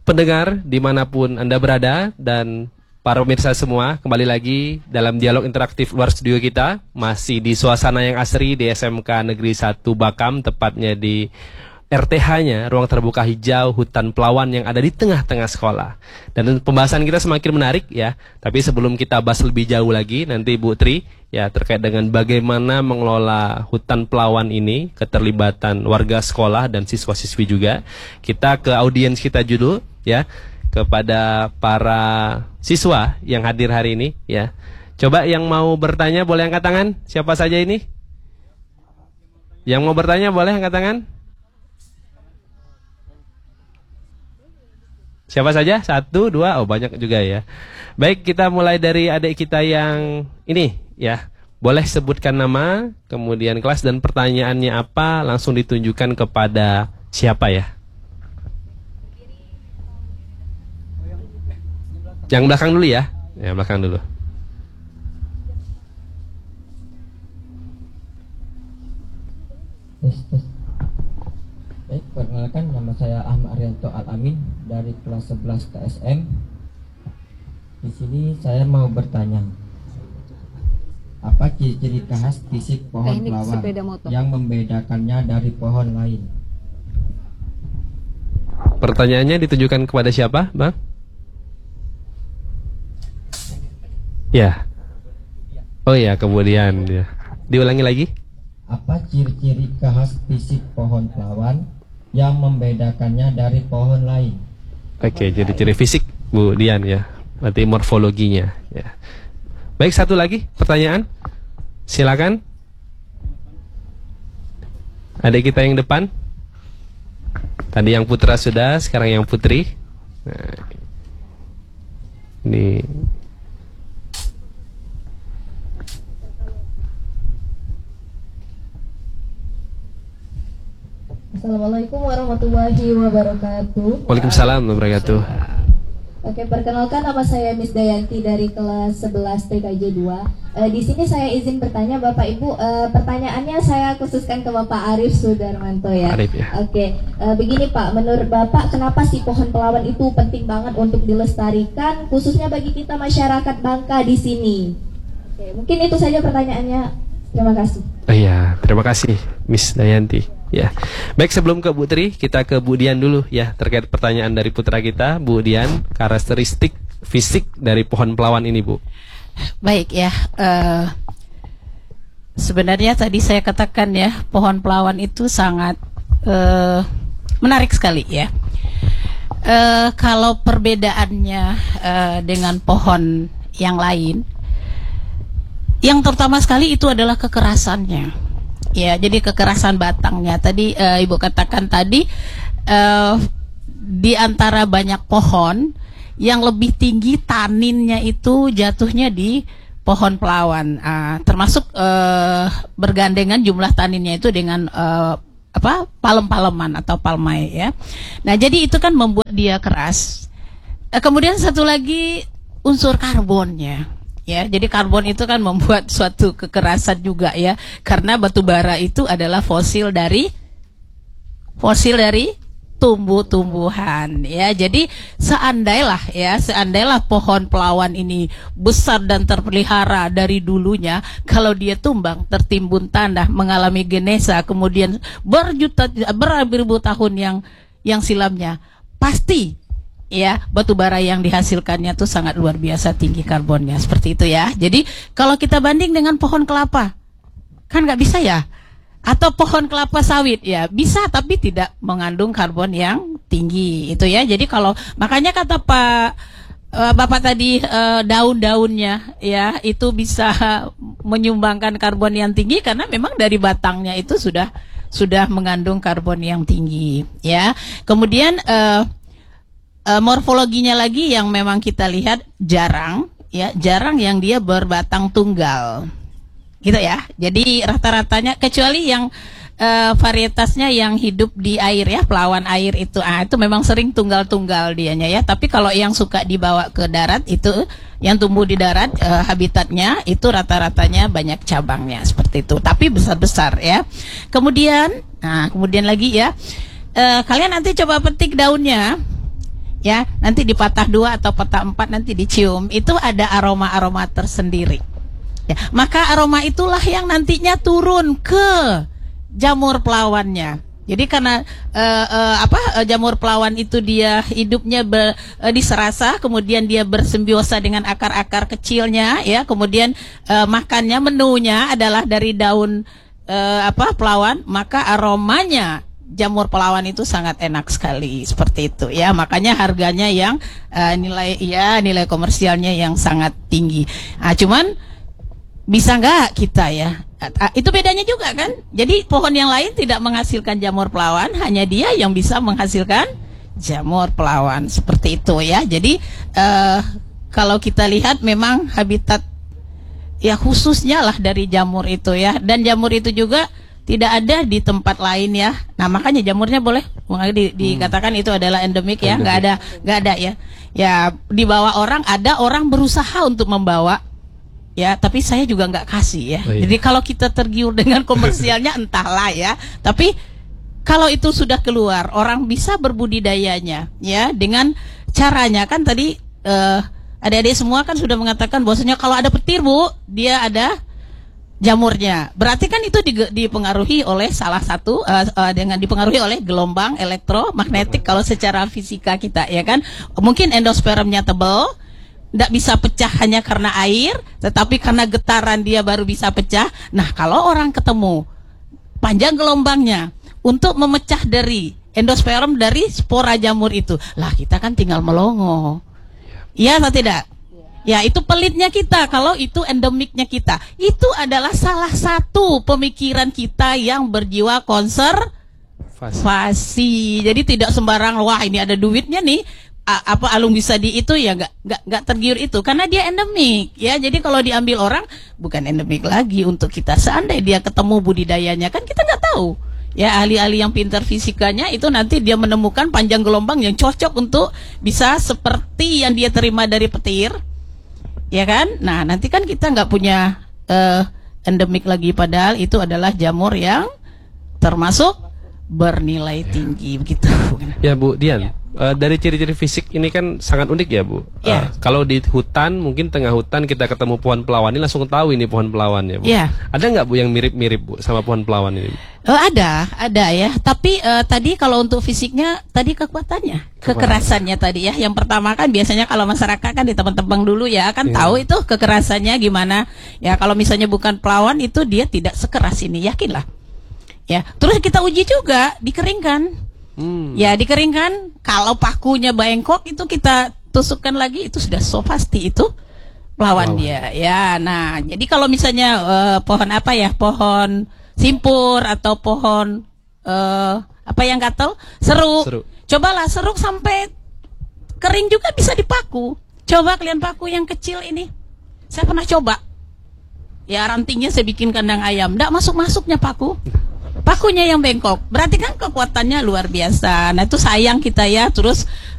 pendengar dimanapun Anda berada dan para pemirsa semua, kembali lagi dalam dialog interaktif luar studio kita, masih di suasana yang asri di SMK Negeri 1 Bakam, tepatnya di RTH-nya, ruang terbuka hijau hutan Pelawan yang ada di tengah-tengah sekolah. Dan pembahasan kita semakin menarik ya. Tapi sebelum kita bahas lebih jauh lagi, nanti Bu Tri ya terkait dengan bagaimana mengelola hutan Pelawan ini, keterlibatan warga sekolah dan siswa-siswi juga. Kita ke audiens kita dulu ya, kepada para siswa yang hadir hari ini ya. Coba yang mau bertanya boleh angkat tangan. Siapa saja ini? Yang mau bertanya boleh angkat tangan. Siapa saja? 1, 2, oh banyak juga ya. Baik, kita mulai dari adik kita yang ini ya. Boleh sebutkan nama, kemudian kelas dan pertanyaannya apa, langsung ditunjukkan kepada siapa ya. Yang belakang dulu ya. Ya, belakang dulu. Baik, perkenalkan nama saya Ahmad Rianto Al-Amin dari kelas 11 TSM. Di sini saya mau bertanya, apa ciri-ciri khas fisik pohon Pelawan yang membedakannya dari pohon lain? Pertanyaannya ditujukan kepada siapa, Bang? Ya. Oh ya, kemudian ya. Diulangi lagi. Apa ciri-ciri khas fisik pohon Pelawan yang membedakannya dari pohon lain? Oke, jadi ciri fisik Bu Dian ya. Berarti morfologinya ya. Baik, satu lagi pertanyaan. Silakan. Adik kita yang depan. Tadi yang putra sudah, sekarang yang putri. Nah, ini Assalamualaikum warahmatullahi wabarakatuh. Waalaikumsalam warahmatullahi wabarakatuh. Oke, perkenalkan nama saya Miss Dayanti dari kelas 11 TKJ 2. Di sini saya izin bertanya Bapak Ibu, pertanyaannya saya khususkan ke Bapak Arif Sudarmanto ya. Arif ya. Oke, begini Pak, menurut Bapak kenapa sih pohon Pelawan itu penting banget untuk dilestarikan khususnya bagi kita masyarakat Bangka di sini? Oke, mungkin itu saja pertanyaannya. Terima kasih. Oh iya, terima kasih Miss Dayanti. Ya, baik, sebelum ke Bu Tri, kita ke Bu Dian dulu ya terkait pertanyaan dari putra kita, Bu Dian, karakteristik fisik dari pohon Pelawan ini, Bu. Baik ya, sebenarnya tadi saya katakan ya, pohon Pelawan itu sangat menarik sekali ya. Kalau perbedaannya dengan pohon yang lain, yang terutama sekali itu adalah kekerasannya. Ya, jadi kekerasan batangnya. Tadi Ibu katakan tadi di antara banyak pohon yang lebih tinggi taninnya itu jatuhnya di pohon Pelawan. Termasuk bergandengan jumlah taninnya itu dengan palem-paleman atau palmai ya. Nah, jadi itu kan membuat dia keras. Kemudian satu lagi unsur karbonnya. Ya, jadi karbon itu kan membuat suatu kekerasan juga ya, karena batu bara itu adalah fosil dari tumbuh-tumbuhan ya. Jadi seandainya pohon Pelawan ini besar dan terpelihara dari dulunya, kalau dia tumbang, tertimbun tanah, mengalami genesa, kemudian beribu tahun yang silamnya, pasti ya batu bara yang dihasilkannya tuh sangat luar biasa tinggi karbonnya, seperti itu ya. Jadi kalau kita banding dengan pohon kelapa kan nggak bisa ya, atau pohon kelapa sawit ya bisa, tapi tidak mengandung karbon yang tinggi itu ya. Jadi kalau makanya kata Bapak tadi daun-daunnya ya itu bisa menyumbangkan karbon yang tinggi karena memang dari batangnya itu sudah mengandung karbon yang tinggi ya. Kemudian morfologinya lagi yang memang kita lihat jarang yang dia berbatang tunggal gitu ya. Jadi rata-ratanya kecuali yang varietasnya yang hidup di air ya, Pelawan air itu memang sering tunggal-tunggal dianya ya. Tapi kalau yang suka dibawa ke darat itu yang tumbuh di darat, habitatnya itu rata-ratanya banyak cabangnya seperti itu, tapi besar-besar ya. Kemudian lagi ya, kalian nanti coba petik daunnya. Ya, nanti dipatah 2 atau patah 4 nanti dicium. Itu ada aroma-aroma tersendiri. Ya, maka aroma itulah yang nantinya turun ke jamur pelawannya. Jadi karena jamur pelawan itu dia hidupnya di serasa, kemudian dia bersimbiosa dengan akar-akar kecilnya, ya. Kemudian makannya, menunya adalah dari daun pelawan, maka aromanya jamur pelawan itu sangat enak sekali, seperti itu, ya. Makanya harganya yang nilai komersialnya yang sangat tinggi. Nah, cuman bisa nggak kita, ya? Itu bedanya juga kan. Jadi pohon yang lain tidak menghasilkan jamur pelawan, hanya dia yang bisa menghasilkan jamur pelawan, seperti itu, ya. Jadi kalau kita lihat memang habitat ya khususnya lah dari jamur itu, ya. Dan jamur itu juga tidak ada di tempat lain, ya. Nah, makanya jamurnya boleh dikatakan itu adalah endemik, ya. Nggak ada, ya. Ya, dibawa orang, ada orang berusaha untuk membawa, ya, tapi saya juga nggak kasih, ya. Oh, iya. Jadi kalau kita tergiur dengan komersialnya entahlah, ya. Tapi kalau itu sudah keluar, orang bisa berbudidayanya, ya, dengan caranya kan tadi adik-adik semua kan sudah mengatakan bahwasanya kalau ada petir, Bu, dia ada jamurnya. Berarti kan itu dipengaruhi oleh salah satu dengan dipengaruhi oleh gelombang elektromagnetik kalau secara fisika kita, ya kan. Mungkin endospermnya tebal, tidak bisa pecah hanya karena air, tetapi karena getaran dia baru bisa pecah. Nah, kalau orang ketemu panjang gelombangnya untuk memecah dari endosperm dari spora jamur itu, lah kita kan tinggal melongo. Iya atau tidak? Ya, itu pelitnya kita. Kalau itu endemiknya kita, itu adalah salah satu pemikiran kita yang berjiwa konservasi. Jadi tidak sembarang, wah ini ada duitnya nih, alung bisa di itu, ya nggak tergiur itu karena dia endemik, ya. Jadi kalau diambil orang bukan endemik lagi untuk kita. Seandainya dia ketemu budidayanya, kan kita nggak tahu, ya. Ahli-ahli yang pintar fisikanya itu nanti dia menemukan panjang gelombang yang cocok untuk bisa seperti yang dia terima dari petir, ya kan. Nah, nanti kan kita nggak punya endemik lagi, padahal itu adalah jamur yang termasuk bernilai tinggi, begitu. Ya, Bu Dian. Dari ciri-ciri fisik ini kan sangat unik, ya, Bu. Ya. Kalau di hutan, mungkin tengah hutan kita ketemu pohon pelawan ini langsung tahu ini pohon pelawan, ya, Bu. Ya. Ada nggak, Bu, yang mirip-mirip, Bu, sama pohon pelawan ini? Ada, ya. Tapi tadi kalau untuk fisiknya, tadi kekerasannya tadi, ya. Yang pertama kan biasanya kalau masyarakat kan di tebang-tebang dulu, ya, kan tahu itu kekerasannya gimana. Ya, kalau misalnya bukan pelawan itu dia tidak sekeras ini, yakinlah. Ya, terus kita uji juga, dikeringkan. Ya, dikeringkan. Kalau pakunya bengkok itu kita tusukkan lagi, itu sudah pasti itu pelawan dia, ya. Nah, jadi kalau misalnya pohon apa, ya, pohon simpur atau pohon yang gatal, seruk. Cobalah seruk sampai kering juga bisa dipaku. Coba kalian paku yang kecil ini, saya pernah coba, ya, rantingnya saya bikin kandang ayam, nggak masuk-masuknya pakunya yang bengkok. Berarti kan kekuatannya luar biasa. Nah, itu sayang kita, ya. Terus